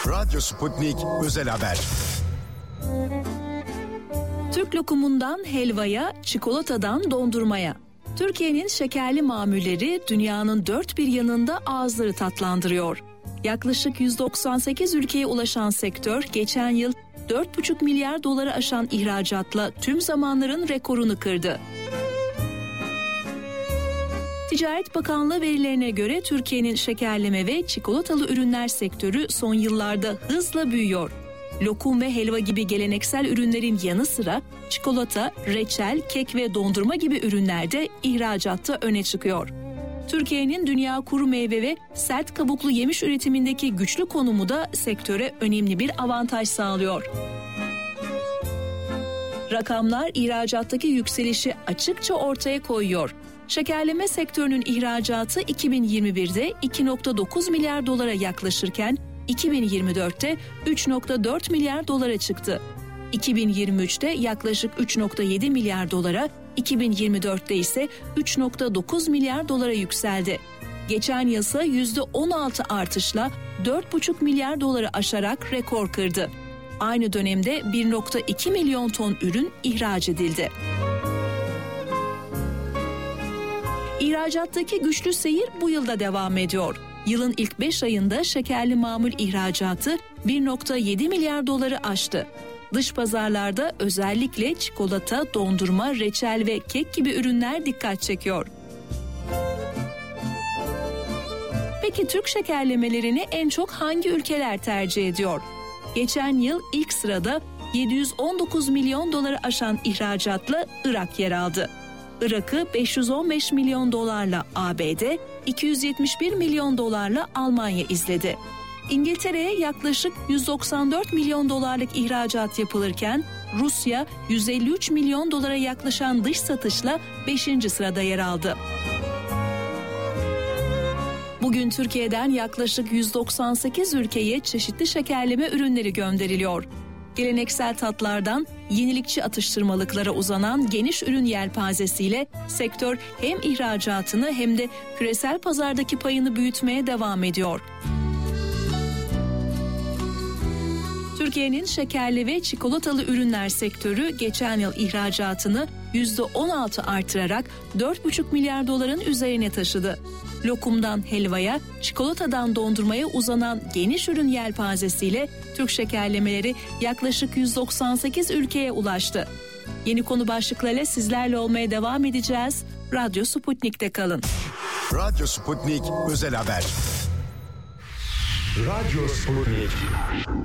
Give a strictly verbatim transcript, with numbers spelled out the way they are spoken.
Radyo Sputnik Özel Haber. Türk lokumundan helvaya, çikolatadan dondurmaya. Türkiye'nin şekerli mamulleri dünyanın dört bir yanında ağızları tatlandırıyor. Yaklaşık yüz doksan sekiz ülkeye ulaşan sektör geçen yıl dört buçuk milyar doları aşan ihracatla tüm zamanların rekorunu kırdı. Ticaret Bakanlığı verilerine göre Türkiye'nin şekerleme ve çikolatalı ürünler sektörü son yıllarda hızla büyüyor. Lokum ve helva gibi geleneksel ürünlerin yanı sıra çikolata, reçel, kek ve dondurma gibi ürünler de ihracatta öne çıkıyor. Türkiye'nin dünya kuru meyve ve sert kabuklu yemiş üretimindeki güçlü konumu da sektöre önemli bir avantaj sağlıyor. Rakamlar ihracattaki yükselişi açıkça ortaya koyuyor. Şekerleme sektörünün ihracatı iki bin yirmi birde iki virgül dokuz milyar dolara yaklaşırken iki bin yirmi dörtte üç virgül dört milyar dolara çıktı. iki bin yirmi üçte yaklaşık üç virgül yedi milyar dolara, iki bin yirmi dörtte ise üç virgül dokuz milyar dolara yükseldi. Geçen yıl ise yüzde on altı artışla dört buçuk milyar doları aşarak rekor kırdı. Aynı dönemde bir virgül iki milyon ton ürün ihraç edildi. İhracattaki güçlü seyir bu yılda devam ediyor. Yılın ilk beş ayında şekerli mamul ihracatı bir virgül yedi milyar doları aştı. Dış pazarlarda özellikle çikolata, dondurma, reçel ve kek gibi ürünler dikkat çekiyor. Peki Türk şekerlemelerini en çok hangi ülkeler tercih ediyor? Geçen yıl ilk sırada yedi yüz on dokuz milyon doları aşan ihracatla Irak yer aldı. Irak'ı beş yüz on beş milyon dolarla A B D, iki yüz yetmiş bir milyon dolarla Almanya izledi. İngiltere'ye yaklaşık yüz doksan dört milyon dolarlık ihracat yapılırken Rusya yüz elli üç milyon dolara yaklaşan dış satışla beşinci sırada yer aldı. Bugün Türkiye'den yaklaşık yüz doksan sekiz ülkeye çeşitli şekerleme ürünleri gönderiliyor. Geleneksel tatlardan yenilikçi atıştırmalıklara uzanan geniş ürün yelpazesiyle sektör hem ihracatını hem de küresel pazardaki payını büyütmeye devam ediyor. Türkiye'nin şekerli ve çikolatalı ürünler sektörü geçen yıl ihracatını yüzde on altı artırarak dört buçuk milyar doların üzerine taşıdı. Lokumdan helvaya, çikolatadan dondurmaya uzanan geniş ürün yelpazesiyle Türk şekerlemeleri yaklaşık yüz doksan sekiz ülkeye ulaştı. Yeni konu başlıklarıyla sizlerle olmaya devam edeceğiz. Radyo Sputnik'te kalın. Radyo Sputnik Özel Haber. Radyo Sputnik.